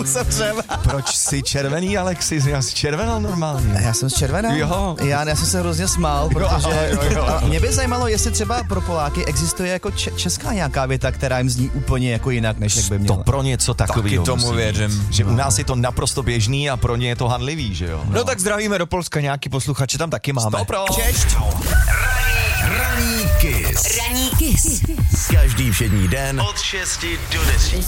jsem třeba. Proč jsi červený, Alexis? Já jsi červenal normálně. Já jsem červená? Jo. Já jsem se hrozně smál, protože Jo. mě by zajímalo, jestli třeba pro Poláky existuje jako česká nějaká věta, která jim zní úplně jako jinak, než jak by To měla. pro něco takového. Taky tomu věřím. Že u nás je to naprosto běžný a pro ně je to hanlivý, že jo? No tak zdravíme do Polska, nějaký posluchače tam taky máme. Češť. Ranní Kiss. Ranní Kiss. Každý všední den Od 6 do 10.